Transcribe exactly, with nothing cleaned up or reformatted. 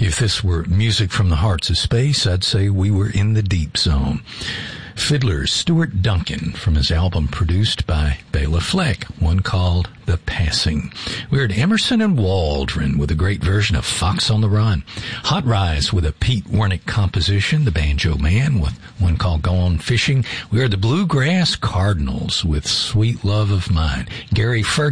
If this were music from the hearts of space, I'd say we were in the deep zone. Fiddler Stuart Duncan from his album produced by Bela Fleck, one called The Passing. We heard Emerson and Waldron with a great version of Fox on the Run. Hot Rise with a Pete Wernick composition, The Banjo Man, with one called Gone Fishing. We heard the Bluegrass Cardinals with Sweet Love of Mine. Gary Ferguson